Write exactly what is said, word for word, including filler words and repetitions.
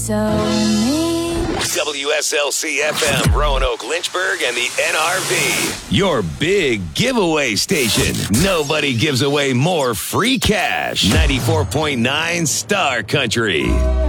so mean. W S L C F M, Roanoke, Lynchburg, and the N R V. Your big giveaway station. Nobody gives away more free cash. ninety-four point nine Star Country.